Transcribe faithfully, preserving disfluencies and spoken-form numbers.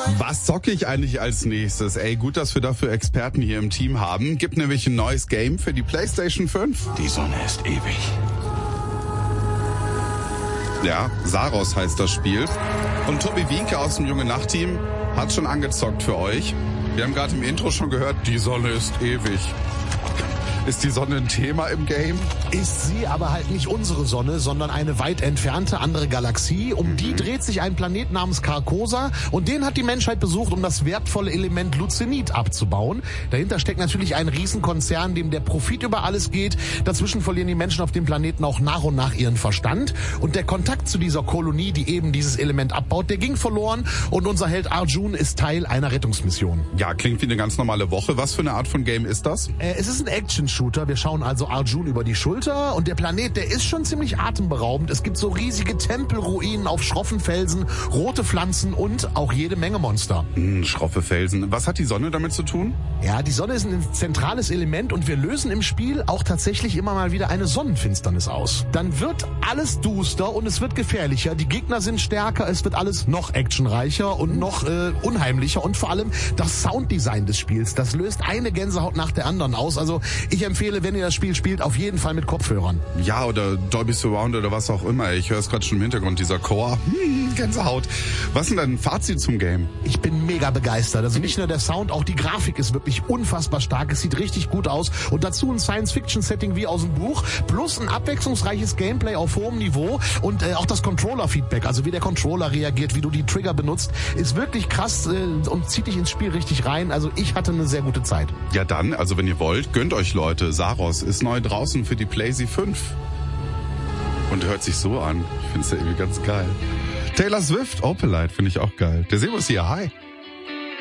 Was zocke ich eigentlich als nächstes? Ey, gut, dass wir dafür Experten hier im Team haben. Gibt nämlich ein neues Game für die PlayStation fünf. Die Sonne ist ewig. Ja, Saros heißt das Spiel. Und Tobi Wienke aus dem Junge Nacht-Team hat schon angezockt für euch. Wir haben gerade im Intro schon gehört, die Sonne ist ewig. Ist die Sonne ein Thema im Game? Ist sie, aber halt nicht unsere Sonne, sondern eine weit entfernte andere Galaxie. Um mhm. die dreht sich ein Planet namens Carcosa und den hat die Menschheit besucht, um das wertvolle Element Lucenit abzubauen. Dahinter steckt natürlich ein Riesenkonzern, dem der Profit über alles geht. Dazwischen verlieren die Menschen auf dem Planeten auch nach und nach ihren Verstand. Und der Kontakt zu dieser Kolonie, die eben dieses Element abbaut, der ging verloren. Und unser Held Arjun ist Teil einer Rettungsmission. Ja, klingt wie eine ganz normale Woche. Was für eine Art von Game ist das? Äh, es ist ein Action-Shooter. Wir schauen also Arjun über die Schulter und der Planet, der ist schon ziemlich atemberaubend. Es gibt so riesige Tempelruinen auf schroffen Felsen, rote Pflanzen und auch jede Menge Monster. Hm, schroffe Felsen. Was hat die Sonne damit zu tun? Ja, die Sonne ist ein zentrales Element und wir lösen im Spiel auch tatsächlich immer mal wieder eine Sonnenfinsternis aus. Dann wird alles duster und es wird gefährlicher. Die Gegner sind stärker, es wird alles noch actionreicher und noch äh, unheimlicher und vor allem das Sounddesign des Spiels, das löst eine Gänsehaut nach der anderen aus. Also ich empfehle, wenn ihr das Spiel spielt, auf jeden Fall mit Kopfhörern. Ja, oder Dolby Surround oder was auch immer. Ich höre es gerade schon im Hintergrund, dieser Chor. Hm, Gänsehaut. Was ist denn dein Fazit zum Game? Ich bin mega begeistert. Also nicht nur der Sound, auch die Grafik ist wirklich unfassbar stark. Es sieht richtig gut aus. Und dazu ein Science-Fiction-Setting wie aus dem Buch. Plus ein abwechslungsreiches Gameplay auf hohem Niveau. Und äh, auch das Controller-Feedback, also wie der Controller reagiert, wie du die Trigger benutzt, ist wirklich krass äh, und zieht dich ins Spiel richtig rein. Also ich hatte eine sehr gute Zeit. Ja dann, also wenn ihr wollt, gönnt euch Leute. Saros ist neu draußen für die PlayStation fünf. Und hört sich so an. Ich finde es ja irgendwie ganz geil. Taylor Swift, Opalite, finde ich auch geil. Der Sebo ist hier. Hi.